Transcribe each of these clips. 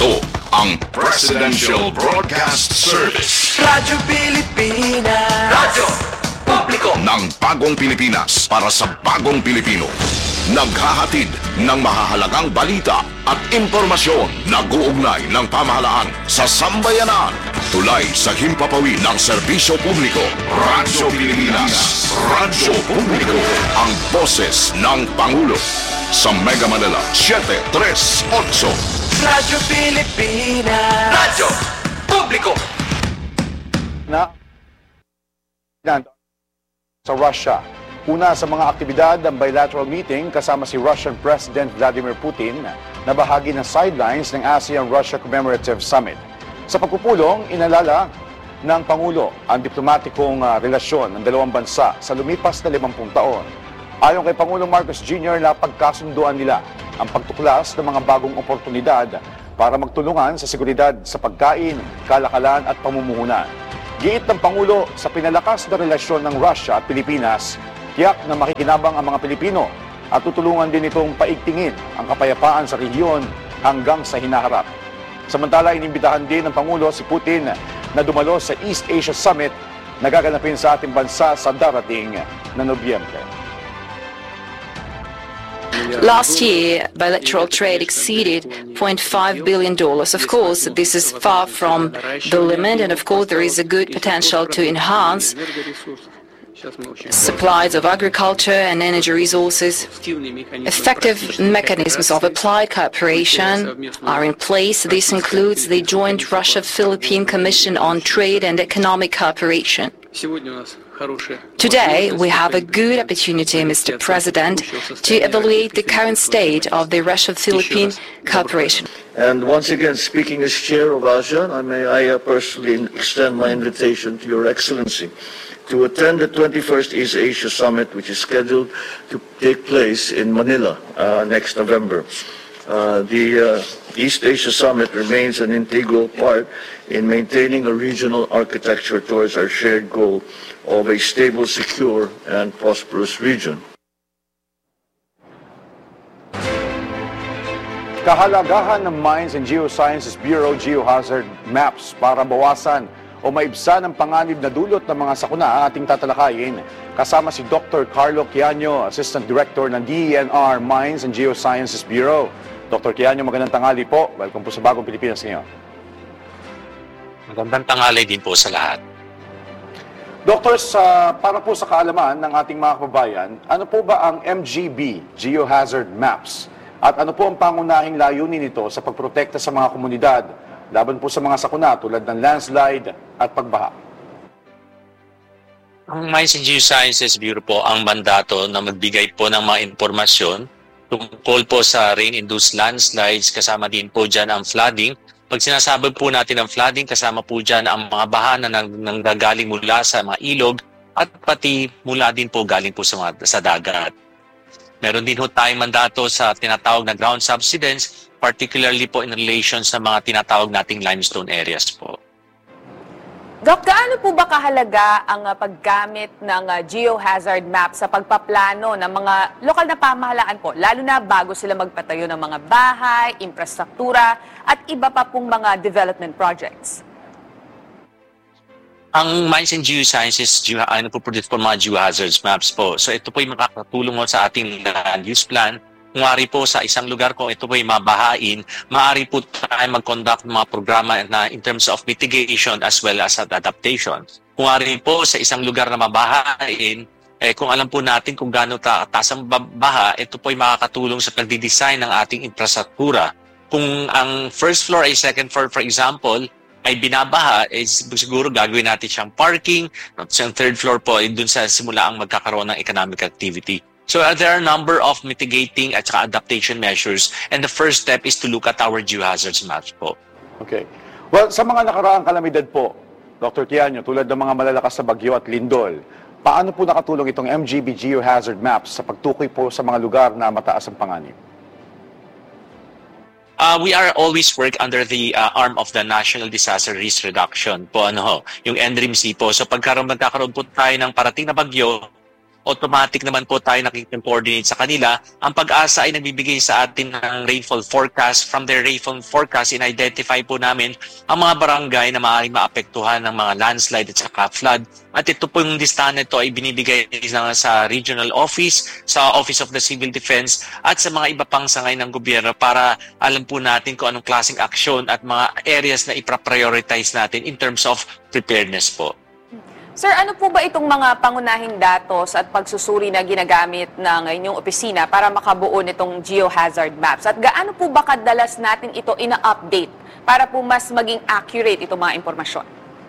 Ito ang Presidential Broadcast Service. Radyo Pilipinas. Radyo Publiko ng bagong Pilipinas para sa bagong Pilipino. Naghahatid ng mahahalagang balita at impormasyon na guugnay ng pamahalaan sa sambayanan. Tulay sa himpapawid ng serbisyo publiko. Radyo Pilipinas. Radyo Publiko. Ang boses ng Pangulo. Sa Mega Manila, 738. Radyo Pilipinas. Radyo Publiko. Sa Russia. Una sa mga aktibidad ng bilateral meeting kasama si Russian President Vladimir Putin na bahagi ng sidelines ng ASEAN-Russia Commemorative Summit. Sa pagpupulong, inalala ng Pangulo ang diplomatikong relasyon ng dalawang bansa sa lumipas na 50 taon. Ayon kay Pangulong Marcos Jr. na pagkasunduan nila ang pagtuklas ng mga bagong oportunidad para magtulungan sa seguridad sa pagkain, kalakalan at pamumuhunan. Giit ng Pangulo sa pinalakas na relasyon ng Russia at Pilipinas, tiyak na makikinabang ang mga Pilipino at tutulungan din itong paigtingin ang kapayapaan sa rehiyon hanggang sa hinaharap. Samantala, inimbitahan din ng Pangulo si Putin na dumalo sa East Asia Summit na gaganapin sa ating bansa sa darating na Nobyembre. Last year, bilateral trade exceeded $0.5 billion. Of course, this is far from the limit, and of course, there is a good potential to enhance supplies of agriculture and energy resources. Effective mechanisms of applied cooperation are in place. This includes the joint Russia-Philippine Commission on Trade and Economic Cooperation. Today, we have a good opportunity, Mr. President, to evaluate the current state of the Russia-Philippine cooperation. And once again, speaking as chair of ASEAN, I personally extend my invitation to Your Excellency to attend the 21st East Asia Summit, which is scheduled to take place in Manila next November. The East Asia Summit remains an integral part in maintaining a regional architecture towards our shared goal of a stable, secure, and prosperous region. Kahalagahan ng Mines and Geosciences Bureau geohazard maps para bawasan o maibsan ang panganib na dulot ng mga sakuna ang ating tatalakayin. Kasama si Dr. Carlo Quiaño, Assistant Director ng DENR Mines and Geosciences Bureau. Dr. Quiaño, magandang tanghali po. Welcome po sa Bagong Pilipinas ngayon. Magandang tanghali din po sa lahat. Doctor, para po sa kaalaman ng ating mga kababayan, ano po ba ang MGB geohazard maps? At ano po ang pangunahing layunin nito sa pagprotekta sa mga komunidad laban po sa mga sakuna tulad ng landslide at pagbaha? Ang Mines and Geosciences Bureau po ang mandato na magbigay po ng mga impormasyon tungkol po sa rain-induced landslides, kasama din po dyan ang flooding. Pag sinasabi po natin ang flooding, kasama po dyan ang mga baha na nanggagaling mula sa mga ilog at pati mula din po galing po sa dagat. Meron din po tayong mandato sa tinatawag na ground subsidence, particularly po in relation sa mga tinatawag nating limestone areas po. Doc, gaano po ba kahalaga ang paggamit ng geohazard map sa pagpaplano ng mga lokal na pamahalaan po, lalo na bago sila magpatayo ng mga bahay, infrastruktura, at iba pa pong mga development projects? Ang Mines and Geosciences ay nagpo-produce po mga geohazards maps po. So ito po yung makakatulong sa ating land use plan. Kung maaari po sa isang lugar, kung ito po ay mabahain, maaari po tayo mag-conduct mga programa na in terms of mitigation as well as adaptation. Kung maaari po sa isang lugar na mabahain, kung alam po natin kung gaano taas ang baha, ito po ay makakatulong sa pagdidesign ng ating infrastruktura. Kung ang first floor ay second floor, for example, ay binabaha, siguro gagawin natin siyang parking. Sa third floor po, dun sa simula ang magkakaroon ng economic activity. So there are a number of mitigating at saka adaptation measures, and the first step is to look at our geohazards maps po. Okay. Well, sa mga nakaraang kalamidad po, Dr. Quiaño, tulad ng mga malalakas na bagyo at lindol, paano po nakatulong itong MGB geohazard maps sa pagtukoy po sa mga lugar na mataas ang panganib? We are always work under the arm of the National Disaster Risk Reduction po, yung NDRIMC po. So magkakaroon po tayo ng parating na bagyo, automatic naman po tayo nakikipag-coordinate sa kanila. Ang Pag-asa ay nagbibigay sa atin ng rainfall forecast. From their rainfall forecast, in-identify po namin ang mga barangay na maaaring maapektuhan ng mga landslide at saka flood. At ito po yung listahan nito ay binibigay sa regional office, sa Office of the Civil Defense at sa mga iba pang sangay ng gobyerno para alam po natin kung anong klaseng aksyon at mga areas na ipra-prioritize natin in terms of preparedness po. Sir, ano po ba itong mga pangunahing datos at pagsusuri na ginagamit ng inyong opisina para makabuo nitong geohazard maps? At gaano po ba kadalas natin ito ina-update para po mas maging accurate itong mga impormasyon?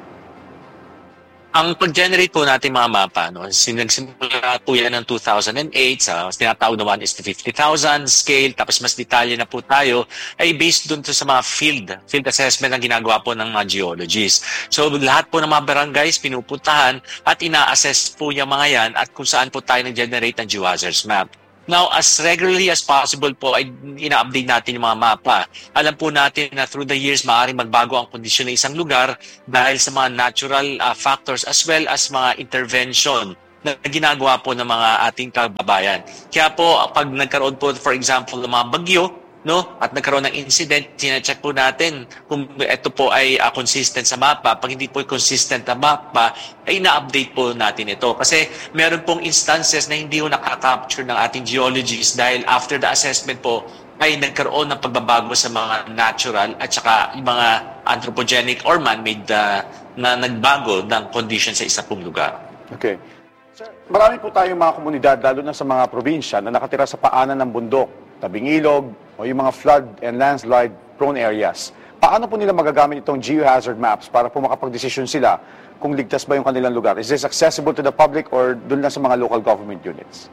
Ang pag-generate po natin mga mapa, nagsimula po yan ng 2008, sa tinatawag na 1:50,000 scale, tapos mas detalye na po tayo, ay based dun sa mga field assessment na ginagawa po ng mga geologists. So lahat po ng mga barangays pinupuntahan at ina-assess po yung mga yan at kung saan po tayo nag-generate ng geohazards map. Now, as regularly as possible po ay ina-update natin yung mga mapa. Alam po natin na through the years maaaring magbago ang kondisyon ng isang lugar dahil sa mga natural factors as well as mga intervention na ginagawa po ng mga ating kababayan. Kaya po, pag nagkaroon po, for example, ng mga bagyo, at nagkaroon ng incident, sina-check po natin kung ito po ay consistent sa mapa. Pag hindi po consistent na mapa, ay na-update po natin ito. Kasi meron pong instances na hindi po nakaka-capture ng ating geologists dahil after the assessment po, ay nagkaroon ng pagbabago sa mga natural at saka mga anthropogenic or man-made na nagbago ng condition sa isa pong lugar. Okay. Sir, marami po tayong mga komunidad, lalo na sa mga probinsya, na nakatira sa paanan ng bundok, tabing ilog, o yung mga flood and landslide prone areas. Paano po nila magagamit itong geohazard maps para po makapag-desisyon sila kung ligtas ba yung kanilang lugar? Is this accessible to the public or dun lang sa mga local government units?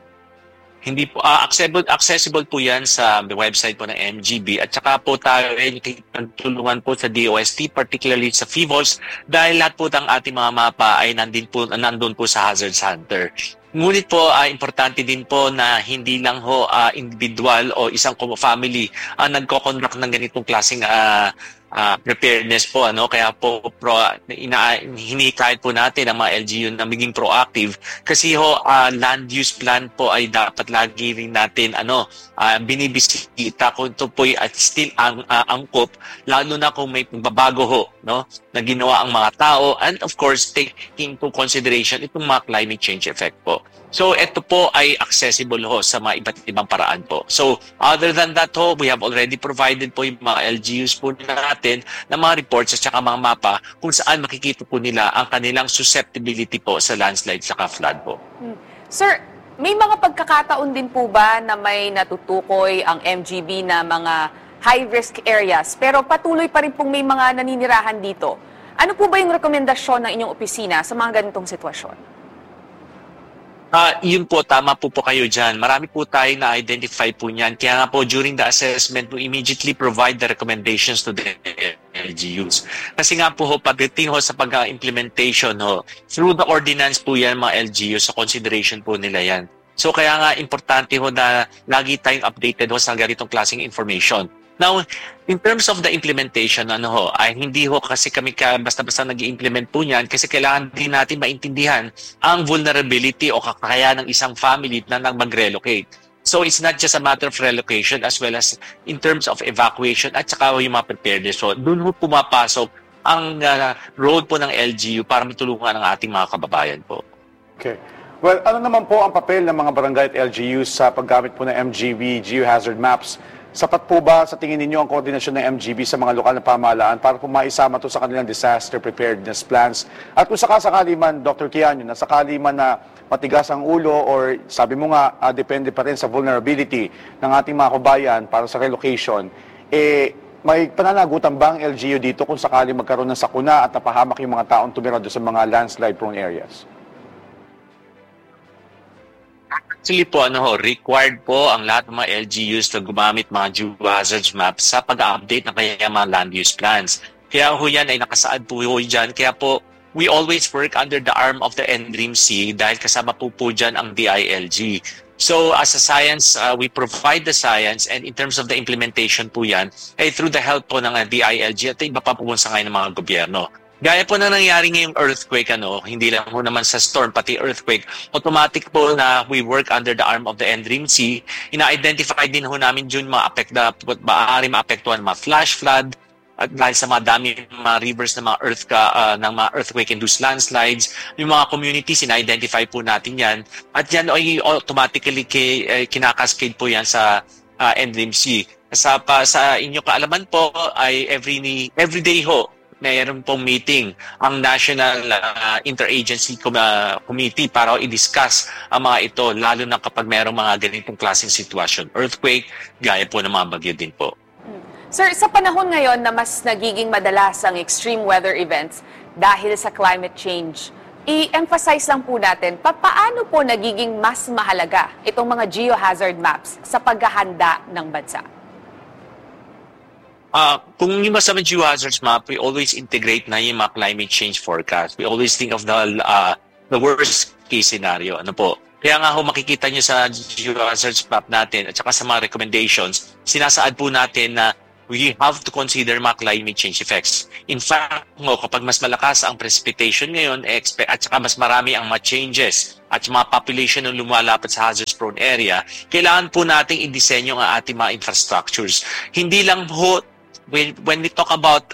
Hindi po accessible po 'yan sa website po ng MGB at saka po tayo ay tulungan po sa DOST, particularly sa FIVOLS, dahil lahat po ng ating mga mapa ay nandun po sa Hazard Center. Ngunit po, importante din po na hindi lang individual o isang family ang nagko-conduct ng ganitong klaseng preparedness po. Kaya po hinikayat po natin ang mga LGU na maging proactive kasi land use plan po ay dapat lagi rin natin binibisita kung ito po ay still angkop, lalo na kung may pagbabago na ginawa ang mga tao and of course taking into consideration itong mga climate change effect po. So ito po ay accessible sa mga iba't ibang paraan po. So other than that we have already provided po yung mga LGUs po natin na mga reports at saka mga mapa kung saan makikita po nila ang kanilang susceptibility po sa landslide saka flood po. Sir, may mga pagkakataon din po ba na may natutukoy ang MGB na mga high-risk areas pero patuloy pa rin pong may mga naninirahan dito? Ano po ba yung rekomendasyon ng inyong opisina sa mga ganitong sitwasyon? Yun po, tama po kayo dyan. Marami po tayo na-identify po niyan. Kaya nga po, during the assessment, we immediately provide the recommendations to the LGUs. Kasi nga po, pagdating sa pag-implementation, through the ordinance po yan, mga LGUs, sa consideration po nila yan. So kaya nga, importante na lagi tayong updated sa ganitong klaseng information. Now, in terms of the implementation, ay hindi kasi kami basta-basta nag-i-implement po niyan kasi kailangan din natin maintindihan ang vulnerability o kakayahan ng isang family na mag-relocate. So, it's not just a matter of relocation as well as in terms of evacuation at saka yung mga preparedness. So, doon pumapasok ang role po ng LGU para matulungan ang ating mga kababayan po. Okay. Well, ano naman po ang papel ng mga barangay at LGUs sa paggamit po ng MGB geohazard maps? Sapat po ba sa tingin ninyo ang koordinasyon ng MGB sa mga lokal na pamahalaan para po maisama to sa kanilang disaster preparedness plans? At kung sakali man, Dr. Kianyo, na sakali man na matigas ang ulo or sabi mo nga, depende pa rin sa vulnerability ng ating mga kabayan para sa relocation, may pananagutan ba ang LGU dito kung sakali magkaroon ng sakuna at napahamak yung mga taong tumira doon sa mga landslide-prone areas? Actually po, required po ang lahat ng mga LGUs na gumamit mga geohazards maps sa pag-update ng kanyang mga land use plans. Kaya yan ay nakasaad po dyan. Kaya po, we always work under the arm of the NDRIMC dahil kasama po dyan ang DILG. So as a science, we provide the science and in terms of the implementation po yan, ay through the help po ng DILG at iba pa po sa ngayon ng mga gobyerno. Gaya po na nangyari ngayong earthquake, hindi lang po naman sa storm, pati earthquake, automatic po na we work under the arm of the NDRIMC. Ina-identify din ho namin dyan maaari maapektuhan mga flash flood, at dahil sa mga dami mga rivers ng mga earthquake-induced landslides, yung mga communities, ina-identify po natin yan. At yan ay automatically kinakascade po yan sa NDRIMC. Sa inyo kaalaman po ay every day ho, mayroon pong meeting ang National Interagency Committee para i-discuss ang mga ito, lalo na kapag mayroong mga ganitong klaseng sitwasyon. Earthquake, gaya po ng mga bagyo din po. Sir, sa panahon ngayon na mas nagiging madalas ang extreme weather events dahil sa climate change, i-emphasize lang po natin, paano po nagiging mas mahalaga itong mga geohazard maps sa paghahanda ng bansa? Kung yung sa geohazards map, we always integrate na yung mga climate change forecast. We always think of the worst case scenario. Kaya nga makikita nyo sa geohazards map natin at saka sa mga recommendations, sinasaad po natin na we have to consider mga climate change effects. In fact, kapag mas malakas ang precipitation ngayon, at saka mas marami ang mga changes at mga population na lumalapit sa hazards-prone area, kailangan po nating i-disenyo ang ating mga infrastructures. Hindi lang po, when we talk about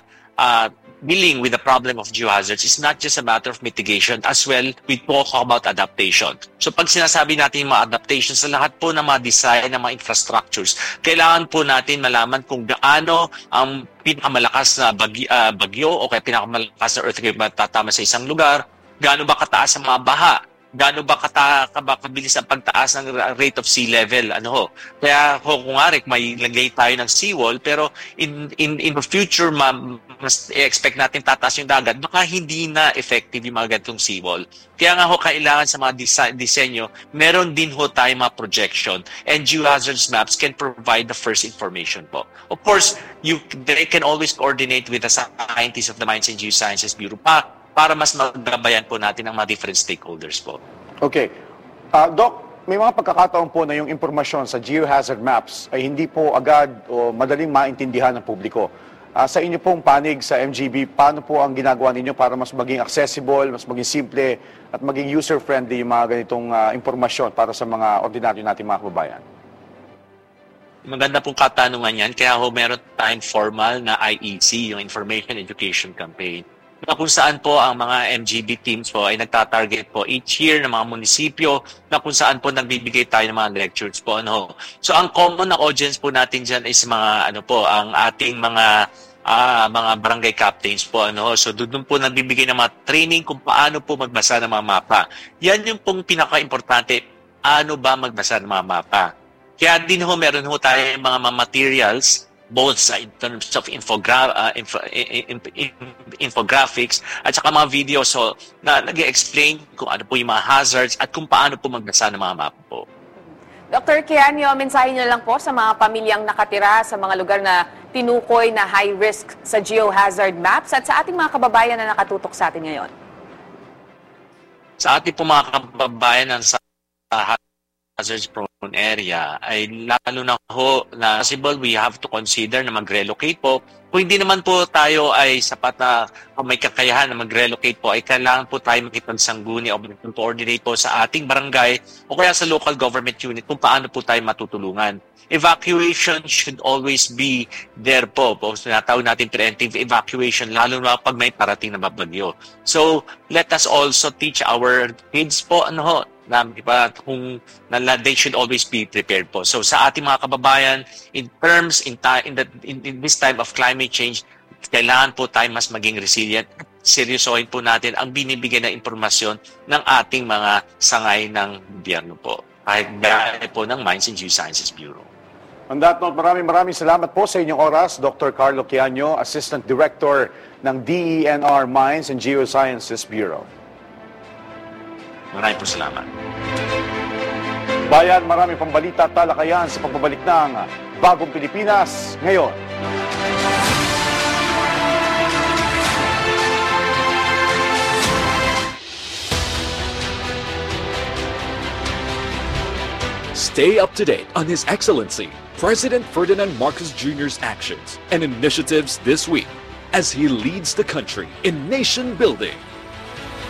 dealing with the problem of geohazards, it's not just a matter of mitigation. As well, we talk about adaptation. So pag sinasabi natin yung mga adaptations sa lahat po ng mga design ng mga infrastructures, kailangan po natin malaman kung gaano ang pinakamalakas na bagyo o kaya pinakamalakas na earthquake matatama sa isang lugar, gaano ba kataas ang mga baha, gaano ba kabilis ang pagtaas ng rate of sea level, Kaya kung may lagay tayo ng seawall, pero in the future, mas expect natin tataas yung dagat, baka hindi na effective yung mga ganitong seawall. Kaya nga kailangan sa mga disenyo, meron din tayo mga projection, and geohazards maps can provide the first information po. Of course, they can always coordinate with the scientists of the Mines and Geosciences Bureau para mas magabayan po natin ang mga different stakeholders po. Okay. Doc, may mga pagkakataon po na yung impormasyon sa geohazard maps ay hindi po agad o madaling maintindihan ng publiko. Sa inyo pong panig sa MGB, paano po ang ginagawa ninyo para mas maging accessible, mas maging simple at maging user-friendly yung mga ganitong impormasyon para sa mga ordinaryo nating mga kababayan? Maganda pong katanungan yan. Kaya meron tayong formal na IEC, yung Information Education Campaign, na kung saan po ang mga MGB teams po ay nagtatarget po each year ng mga munisipyo na kung saan po nagbibigay tayo ng mga lectures po. So ang common na audience po natin dyan is mga ang ating mga barangay captains po. So doon po nagbibigay ng mga training kung paano po magbasa ng mga mapa. Yan yung pong pinaka-importante, ano ba magbasa ng mga mapa. Kaya din meron tayo mga materials both in terms of infographics at saka mga videos na nag-explain kung ano po yung mga hazards at kung paano po magbasa ng mga mapa po. Dr. Kianyo, mensahe niyo lang po sa mga pamilyang nakatira sa mga lugar na tinukoy na high risk sa geohazard maps at sa ating mga kababayan na nakatutok sa atin ngayon. Sa ating po mga kababayan na sa hazards-prone area ay lalo na na possible we have to consider na mag-relocate po. Kung hindi naman po tayo ay sapat na may kakayahan na mag-relocate po, ay kailangan po tayo makipagsangguni o mag-coordinate po sa ating barangay o kaya sa local government unit kung paano po tayo matutulungan. Evacuation should always be there po. Tinatawag natin preemptive evacuation lalo na pag may parating na bagyo. So, let us also teach our kids po they should always be prepared po. So sa ating mga kababayan, in this time of climate change, kailangan po tayo mas maging resilient. Seryosohin po natin ang binibigay na impormasyon ng ating mga sangay ng gobyerno po. Kahit gaya po ng Mines and Geosciences Bureau. On that note, maraming salamat po sa inyong oras, Dr. Carlo Kianyo, Assistant Director ng DENR Mines and Geosciences Bureau. Maraming po salamat. Bayan, marami pang balita at talakayan sa pagbabalik ng Bagong Pilipinas ngayon. Stay up to date on His Excellency, President Ferdinand Marcos Jr.'s actions and initiatives this week as he leads the country in nation building.